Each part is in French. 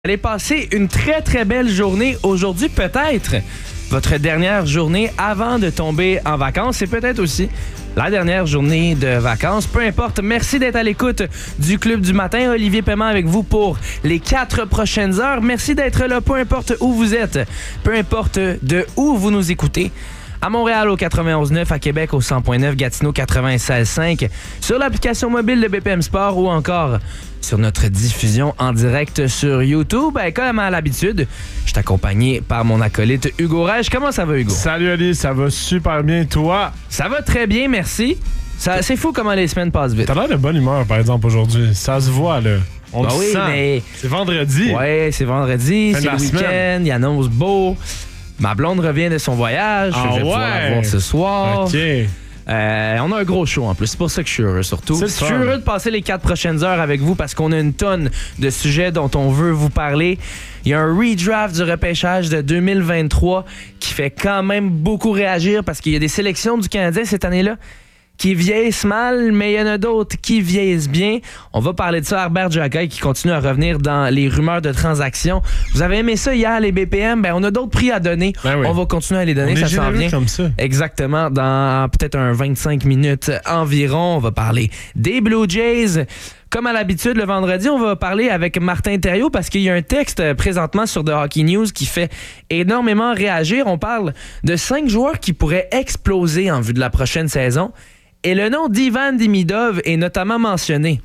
Allez passer une très très belle journée aujourd'hui, peut-être votre dernière journée avant de tomber en vacances et peut-être aussi la dernière journée de vacances. Peu importe, merci d'être à l'écoute du Club du matin. Olivier Paiement avec vous pour les 4 prochaines heures. Merci d'être là, peu importe où vous êtes, peu importe de où vous nous écoutez. À Montréal au 91.9, à Québec au 100.9, Gatineau 96.5, sur l'application mobile de BPM Sport ou encore sur notre diffusion en direct sur YouTube. Comme à l'habitude, je suis accompagné par mon acolyte Hugo Rèche. Comment ça va, Hugo? Salut Ali, ça va super bien, toi? Ça va très bien, merci. C'est fou comment les semaines passent vite. T'as l'air de bonne humeur, par exemple, aujourd'hui. Ça se voit, là. On le sent. Mais... C'est vendredi. Ouais, c'est vendredi, c'est le week-end, il annonce beau. Ma blonde revient de son voyage. Je vais pouvoir la voir ce soir. OK. On a un gros show en plus. C'est pour ça que je suis heureux surtout. Je suis heureux de passer les 4 prochaines heures avec vous parce qu'on a une tonne de sujets dont on veut vous parler. Il y a un redraft du repêchage de 2023 qui fait quand même beaucoup réagir parce qu'il y a des sélections du Canadien cette année-là qui vieillissent mal, mais il y en a d'autres qui vieillissent bien. On va parler de ça. Herbert Jacquet qui continue à revenir dans les rumeurs de transactions. Vous avez aimé ça hier, les BPM? On a d'autres prix à donner. Ben oui. On va continuer à les donner. On ça s'en vient. Comme ça. Exactement. Dans peut-être un 25 minutes environ, on va parler des Blue Jays. Comme à l'habitude, le vendredi, on va parler avec Martin Thériault parce qu'il y a un texte présentement sur The Hockey News qui fait énormément réagir. On parle de 5 joueurs qui pourraient exploser en vue de la prochaine saison. Et le nom d'Ivan Demidov est notamment mentionné.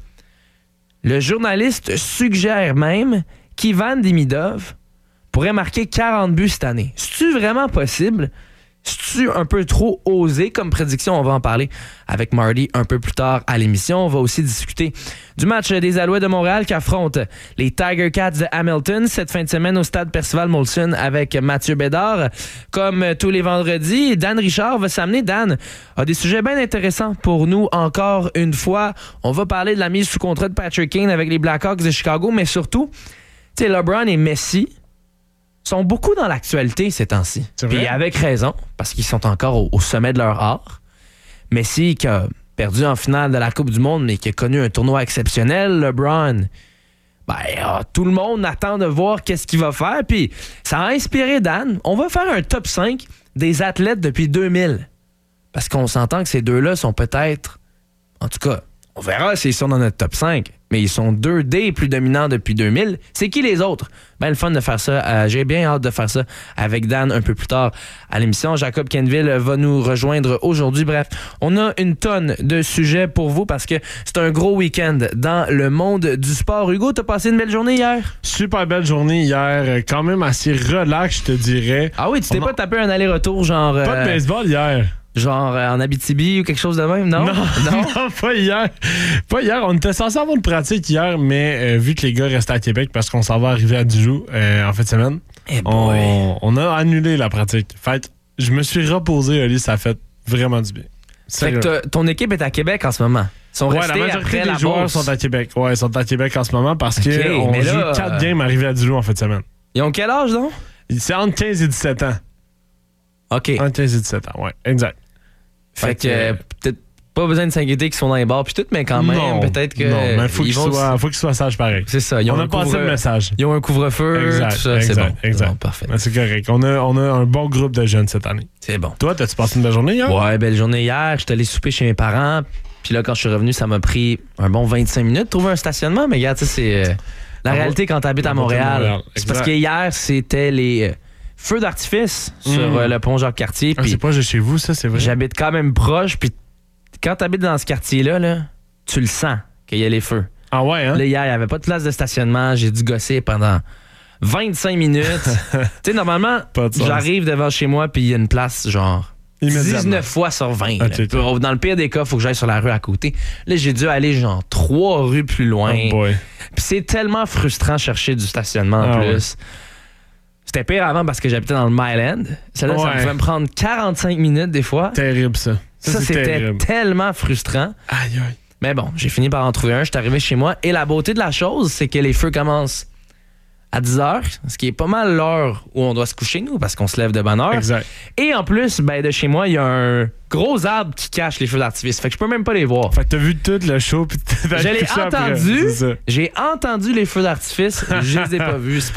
Le journaliste suggère même qu'Ivan Demidov pourrait marquer 40 buts cette année. C'est-tu vraiment possible? C'est-tu un peu trop osé comme prédiction? On va en parler avec Marty un peu plus tard à l'émission. On va aussi discuter du match des Alouettes de Montréal qui affrontent les Tiger Cats de Hamilton cette fin de semaine au stade Percival Molson avec Mathieu Bédard. Comme tous les vendredis, Dan Richard va s'amener. Dan a des sujets bien intéressants pour nous encore une fois. On va parler de la mise sous contrat de Patrick Kane avec les Blackhawks de Chicago, mais surtout, tu sais, LeBron et Messi sont beaucoup dans l'actualité ces temps-ci. Puis avec raison, parce qu'ils sont encore au sommet de leur art. Messi qui a perdu en finale de la Coupe du Monde, mais qui a connu un tournoi exceptionnel. LeBron, tout le monde attend de voir qu'est-ce qu'il va faire. Puis ça a inspiré Dan. On va faire un top 5 des athlètes depuis 2000. Parce qu'on s'entend que ces deux-là sont peut-être... En tout cas, on verra s'ils sont dans notre top 5. Mais ils sont 2D plus dominants depuis 2000. C'est qui les autres? Le fun de faire ça. J'ai bien hâte de faire ça avec Dan un peu plus tard à l'émission. Jacob Kenville va nous rejoindre aujourd'hui. Bref, on a une tonne de sujets pour vous parce que c'est un gros week-end dans le monde du sport. Hugo, t'as passé une belle journée hier? Super belle journée hier. Quand même assez relax, je te dirais. Ah oui, tu t'es pas tapé un aller-retour genre... Pas de baseball hier. Genre en Abitibi ou quelque chose de même, non? Non, pas hier. Pas hier. On était censé avoir une pratique hier, mais vu que les gars restaient à Québec parce qu'on s'en va arriver à Dijon en fin de semaine, on a annulé la pratique. Fait je me suis reposé, Oli, ça a fait vraiment du bien. Fait que ton équipe est à Québec en ce moment. Ils sont restés la majorité après des joueurs sont à Québec. Ouais, ils sont à Québec en ce moment parce qu'on joue 4 games arrivés à Dijon en fin de semaine. Ils ont quel âge, donc? C'est entre 15 et 17 ans. OK. Entre 15 et 17 ans, ouais, exact. Fait que peut-être pas besoin de s'inquiéter qu'ils sont dans les bars puis tout, mais quand même, peut-être que... Non, mais faut qu'ils soient sages pareil. C'est ça. On a passé le message. Ils ont un couvre-feu, exact, tout ça, exact, c'est bon. Exact. C'est bon, parfait. C'est correct. On a un bon groupe de jeunes cette année. C'est bon. Toi, t'as-tu passé une belle journée hier? Ouais, belle journée hier. J'étais allé souper chez mes parents. Puis là, quand je suis revenu, ça m'a pris un bon 25 minutes de trouver un stationnement. Mais regarde, c'est la réalité quand t'habites à Montréal. C'est parce que hier, c'était les... feux d'artifice sur le pont Jacques-Cartier. C'est pas de chez vous, ça, c'est vrai? J'habite quand même proche, puis quand t'habites dans ce quartier-là, là, tu le sens qu'il y a les feux. Ah ouais, hein? Là, hier, il n'y avait pas de place de stationnement. J'ai dû gosser pendant 25 minutes. Tu sais, normalement, j'arrive devant chez moi, puis il y a une place, genre, 19 fois sur 20. Okay. Dans le pire des cas, il faut que j'aille sur la rue à côté. Là, j'ai dû aller, genre, 3 rues plus loin. Oh boy. Puis c'est tellement frustrant chercher du stationnement en plus. Ouais. C'était pire avant parce que j'habitais dans le Myland. Ça pouvait me prendre 45 minutes des fois. Terrible, ça. Ça c'était tellement frustrant. Aïe, aïe. Mais bon, j'ai fini par en trouver un. Je suis arrivé chez moi. Et la beauté de la chose, c'est que les feux commencent à 10h, ce qui est pas mal l'heure où on doit se coucher, nous, parce qu'on se lève de bonne heure. Exact. Et en plus, de chez moi, il y a un gros arbre qui cache les feux d'artifice. Fait que je peux même pas les voir. Fait que t'as vu tout le show, puis Je l'ai entendu. J'ai entendu les feux d'artifice. Je les ai pas vus.